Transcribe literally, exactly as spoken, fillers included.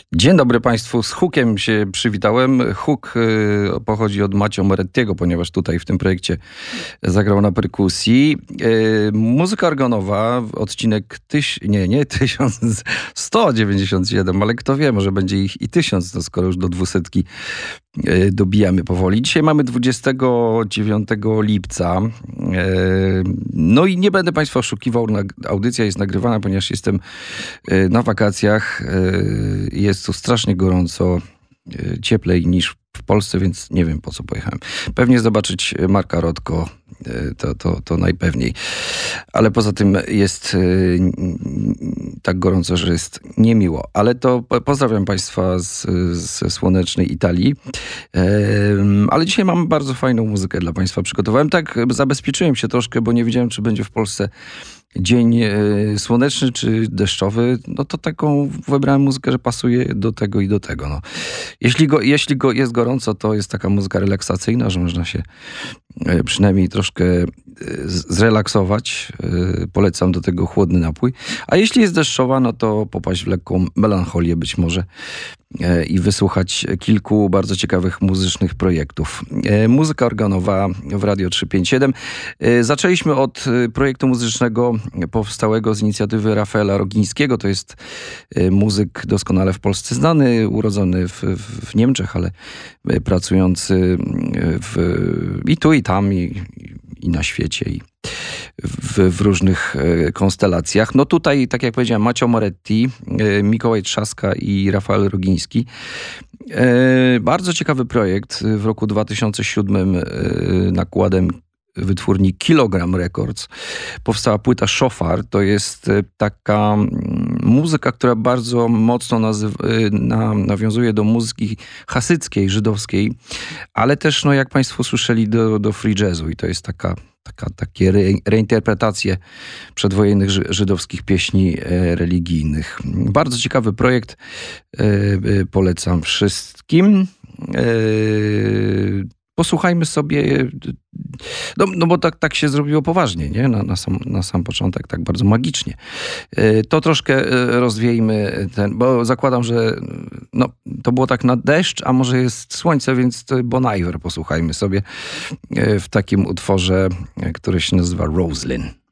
Dzień dobry Państwu. Z Hukiem się przywitałem. Huk y, pochodzi od Macio Morettiego, ponieważ tutaj w tym projekcie zagrał na perkusji. Y, muzyka organowa, odcinek tyś, nie, nie tysiąc sto dziewięćdziesiąt siedem, ale kto wie, może będzie ich i tysiąc, to skoro już do dwusetki y, dobijamy powoli. Dzisiaj mamy dwudziestego dziewiątego lipca. Y, no i nie będę Państwa oszukiwał, audycja jest nagrywana, ponieważ jestem y, na wakacjach. Y, jest tu strasznie gorąco, cieplej niż w Polsce, więc nie wiem, po co pojechałem. Pewnie zobaczyć Marka Rotko, to, to, to najpewniej. Ale poza tym jest tak gorąco, że jest niemiło. Ale to pozdrawiam Państwa z, ze słonecznej Italii. Ale dzisiaj mam bardzo fajną muzykę dla Państwa. Przygotowałem tak, zabezpieczyłem się troszkę, bo nie wiedziałem, czy będzie w Polsce dzień słoneczny czy deszczowy. No to taką wybrałem muzykę, że pasuje do tego i do tego. No. Jeśli, go, jeśli go jest gorąco, to jest taka muzyka relaksacyjna, że można się przynajmniej troszkę zrelaksować. Polecam do tego chłodny napój. A jeśli jest deszczowa, no to popaść w lekką melancholię być może i wysłuchać kilku bardzo ciekawych muzycznych projektów. Muzyka organowa w Radio trzysta pięćdziesiąt siedem. Zaczęliśmy od projektu muzycznego powstałego z inicjatywy Rafaela Rogińskiego. To jest muzyk doskonale w Polsce znany, urodzony w, w Niemczech, ale pracujący w, i tu, i tam, i, i na świecie, i w, w różnych konstelacjach. No tutaj, tak jak powiedziałem, Macio Moretti, Mikołaj Trzaska i Rafael Rogiński. Bardzo ciekawy projekt. W roku dwa tysiące siódmym nakładem wytwórni Kilogram Records powstała płyta Szofar. To jest taka muzyka, która bardzo mocno nazywa, na, nawiązuje do muzyki hasyckiej, żydowskiej, ale też, no, jak Państwo słyszeli, do, do free jazzu. I to jest taka, taka takie re, reinterpretacje przedwojennych żydowskich pieśni religijnych. Bardzo ciekawy projekt. Polecam wszystkim. Posłuchajmy sobie, no, no bo tak, tak się zrobiło poważnie, nie? Na, na, sam, na sam początek, tak bardzo magicznie. To troszkę rozwiejmy ten, bo zakładam, że no, to było tak na deszcz, a może jest słońce, więc Bon Iver posłuchajmy sobie w takim utworze, który się nazywa Roslyn.